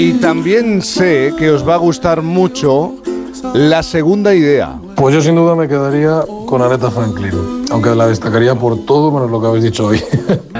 Y también sé que os va a gustar mucho la segunda idea. Pues yo sin duda me quedaría con Aretha Franklin, aunque la destacaría por todo menos lo que habéis dicho hoy.